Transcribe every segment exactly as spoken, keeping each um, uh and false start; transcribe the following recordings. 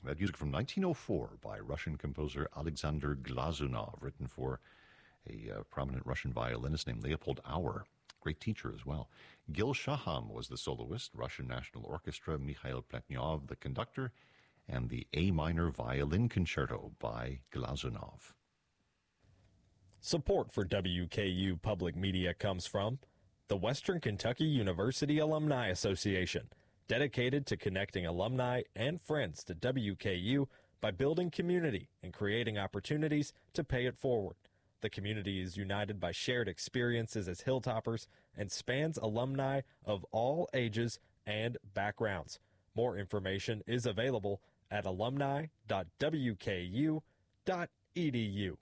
That music from nineteen oh four by Russian composer Alexander Glazunov, written for a uh, prominent Russian violinist named Leopold Auer. Great teacher as well. Gil Shaham was the soloist, Russian National Orchestra, Mikhail Pletnyov the conductor, and the A minor violin concerto by Glazunov. Support for W K U Public Media comes from the Western Kentucky University Alumni Association, dedicated to connecting alumni and friends to W K U by building community and creating opportunities to pay it forward. The community is united by shared experiences as Hilltoppers and spans alumni of all ages and backgrounds. More information is available at alumni dot w k u dot e d u.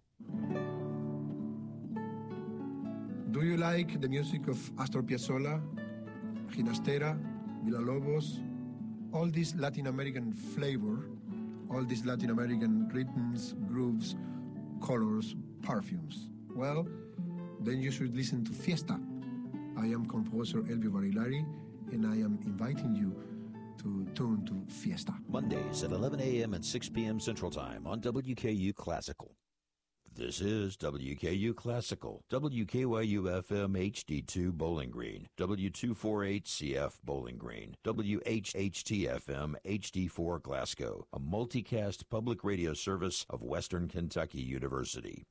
Do you like the music of Astor Piazzolla, Ginastera, Villalobos, all this Latin American flavor, all these Latin American rhythms, grooves, colors, perfumes? Well, then you should listen to Fiesta. I am composer Elvio Barilari, and I am inviting you to tune to Fiesta. Mondays at eleven a.m. and six p.m. Central Time on W K U Classical. This is W K U Classical, W K Y U F M H D two Bowling Green, W two forty-eight C F Bowling Green, W H H T F M H D four Glasgow, a multicast public radio service of Western Kentucky University.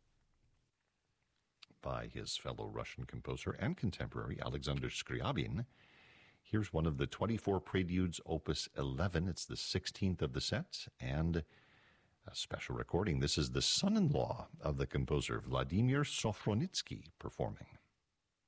By his fellow Russian composer and contemporary Alexander Scriabin. Here's one of the twenty-four Preludes, Opus eleven. It's the sixteenth of the set, and a special recording. This is the son-in-law of the composer Vladimir Sofronitsky performing.